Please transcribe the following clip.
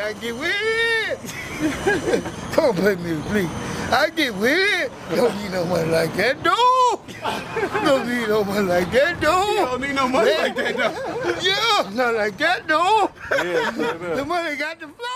I get with it. Come on, play music, please. I get with it. Don't need no money like that, dude. Don't need no money like that, dude. Don't need no money like that, though. Yeah, not like that, dude. Yeah, The money got to fly.